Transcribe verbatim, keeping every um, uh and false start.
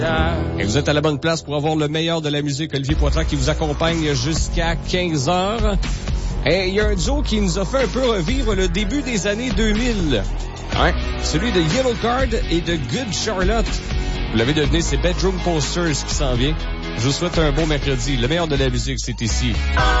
Et vous êtes à la bonne place pour avoir le meilleur de la musique. Olivier Poitras qui vous accompagne jusqu'à quinze heures. Et il y a un duo qui nous a fait un peu revivre le début des années deux mille. Ouais. Celui de Yellow Card et de Good Charlotte. Vous l'avez deviné, c'est Bedroom Posters qui s'en vient. Je vous souhaite un bon mercredi. Le meilleur de la musique, c'est ici.